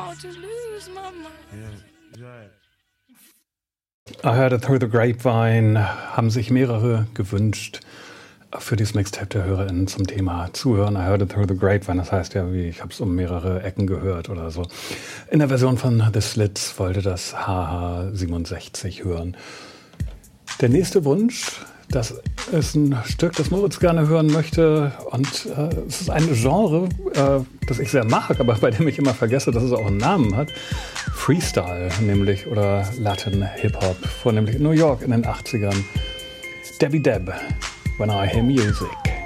about to lose my mind. I Heard It Through the Grapevine haben sich mehrere gewünscht für dieses Mixtape der HörerInnen zum Thema Zuhören. I Heard It Through the Grapevine, das heißt ja, wie ich habe es um mehrere Ecken gehört oder so. In der Version von The Slits wollte das HH67 hören. Der nächste Wunsch, das ist ein Stück, das Moritz gerne hören möchte, und es ist ein Genre, das ich sehr mag, aber bei dem ich immer vergesse, dass es auch einen Namen hat. Freestyle nämlich, oder Latin Hip-Hop, vornehmlich in New York in den 80ern. Debbie Deb, When I Hear Music.